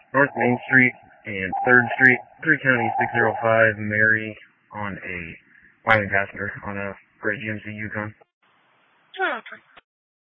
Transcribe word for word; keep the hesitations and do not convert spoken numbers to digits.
North Main Street and third Street, three County six zero five, Mary, on a Wyoming passenger on a gray G M C Yukon. Oh, okay.